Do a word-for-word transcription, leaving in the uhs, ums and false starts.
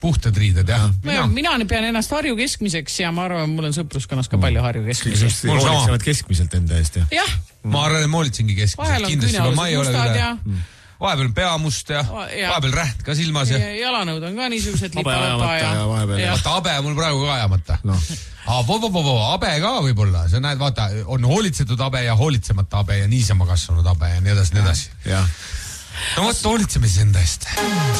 puhtad riided, jah. Mina, mina pean ennast Harju keskmiseks ja ma arvan, mul on sõpruskonnas ka palju Harju keskmiseks. Mul hoolitsevad keskmiselt enda eest, jah. Jah. Ma arvan, et ma hoolitsengi keskmiselt. Vahel on küünalised mustad ja... Vahepeal on peamust ja, ja vahepeal räht ka silmas. Ja, ja jalanõud on ka niisugused lipalapa ja... ja vahepeal. Ja. Vaata, abe mul praegu ka ajamata. No. Aa, vo, vo, vo, vo, abe ka võib-olla. Sa näed, vaata, on hoolitsetud abe ja hoolitsemata abe ja niisama kasvanud abe ja nii edasi, nii edasi. Ja. No vot, hoolitseme siis enda eest.